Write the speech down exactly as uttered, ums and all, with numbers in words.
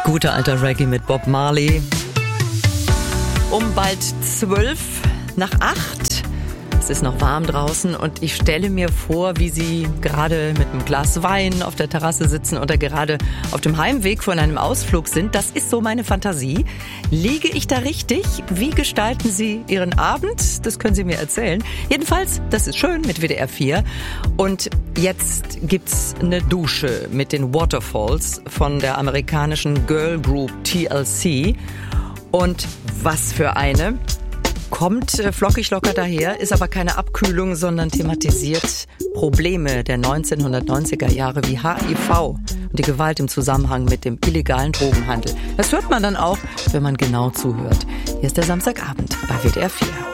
Guter alter Reggae mit Bob Marley. Um bald zwölf nach acht. Es ist noch warm draußen und ich stelle mir vor, wie Sie gerade mit einem Glas Wein auf der Terrasse sitzen oder gerade auf dem Heimweg von einem Ausflug sind. Das ist so meine Fantasie. Liege ich da richtig? Wie gestalten Sie Ihren Abend? Das können Sie mir erzählen. Jedenfalls, das ist schön mit W D R vier. Und jetzt gibt's eine Dusche mit den Waterfalls von der amerikanischen Girl Group T L C. Und was für eine... Kommt äh, flockig locker daher, ist aber keine Abkühlung, sondern thematisiert Probleme der neunzehnhundertneunziger Jahre wie H I V und die Gewalt im Zusammenhang mit dem illegalen Drogenhandel. Das hört man dann auch, wenn man genau zuhört. Hier ist der Samstagabend bei W D R vier.